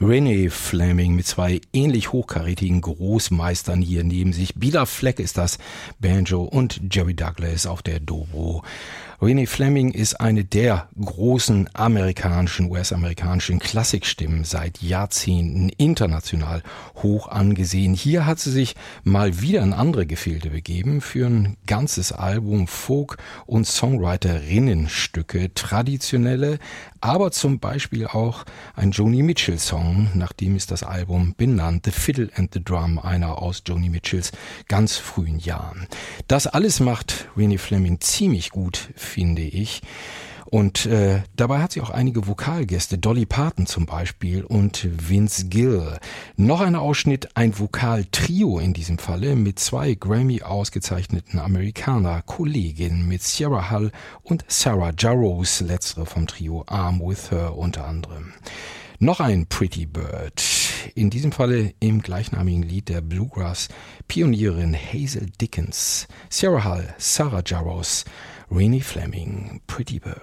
Renee Fleming mit zwei ähnlich hochkarätigen Großmeistern hier neben sich. Bela Fleck ist das, Banjo, und Jerry Douglas auf der Dobro. Renee Fleming ist eine der großen US-amerikanischen Klassikstimmen, seit Jahrzehnten international hoch angesehen. Hier hat sie sich mal wieder in andere Gefilde begeben für ein ganzes Album Folk- und Songwriterinnenstücke, traditionelle, aber zum Beispiel auch ein Joni Mitchell-Song, nach dem ist das Album benannt, The Fiddle and the Drum, einer aus Joni Mitchells ganz frühen Jahren. Das alles macht Renee Fleming ziemlich gut, finde ich. Und dabei hat sie auch einige Vokalgäste, Dolly Parton zum Beispiel und Vince Gill. Noch ein Ausschnitt, ein Vokaltrio in diesem Falle mit zwei Grammy-ausgezeichneten Amerikaner-Kolleginnen mit Sierra Hull und Sarah Jarosz, letztere vom Trio I'm With Her unter anderem. Noch ein Pretty Bird, in diesem Falle im gleichnamigen Lied der Bluegrass-Pionierin Hazel Dickens. Sierra Hull, Sarah Jarosz, Renee Fleming, Pretty Bird.